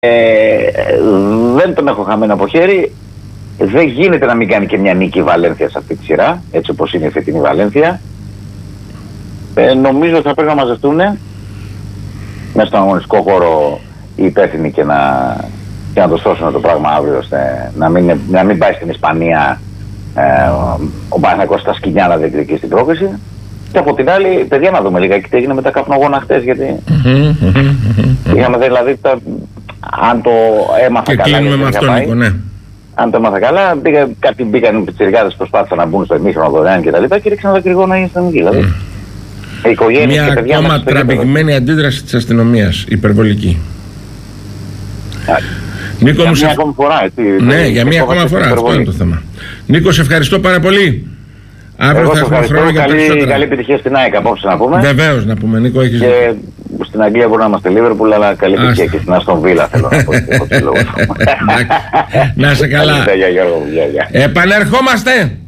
Δεν τον έχω χαμένο από χέρι. Δεν γίνεται να μην κάνει και μια νίκη η Βαλένθια σε αυτή τη σειρά, έτσι όπως είναι η φετινή Βαλένθια. Νομίζω ότι θα πρέπει να μαζευτούν μέσα στον αγωνιστικό χώρο οι υπεύθυνοι και να το σώσουν το πράγμα αύριο, ώστε να μην πάει στην Ισπανία ο Παναθηναϊκός στα σκοινιά να διεκδικήσει στην πρόκριση. Και από την άλλη, παιδιά, να δούμε λίγα και τι έγινε με τα καπνογόνα χτες, γιατί είχαμε δηλαδή αν το έμαθα και καλά. Και κλείνουμε με αυτό, Νίκο, ναι. Αν το έμαθα καλά, κάποιοι μπήκαν οι πιτσιρικάδες, προσπάθησαν να μπουν στο ημίχρονο δωρεάν και τα λοιπά και ρίξαν δακρυγόνα στην αστυνομική. Δηλαδή. Μια ακόμα τραβηγμένη αντίδραση της αστυνομίας, υπερβολική. Νίκο, για μια ακόμα φορά, έτσι. Ναι, για μια ακόμα φορά, αυτό είναι το θέμα. Νίκο, σε ευχαριστώ πάρα πολύ. Αύριο θα έχουμε χρόνο για περισσότερα. Καλή επιτυχία στην ΑΕΚ απόψε να πούμε. Βεβαίως να πούμε, Νίκο, έχεις και στην Αγγλία μπορούμε να είμαστε Liverpool, αλλά καλή επιτυχία και στην Αστον Βίλα θέλω να πω. Να είσαι καλά. Επανερχόμαστε.